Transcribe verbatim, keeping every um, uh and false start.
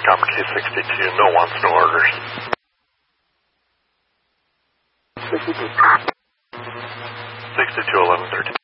Copper Key sixty-two, no wants, no orders. sixty-two, eleven thirteen.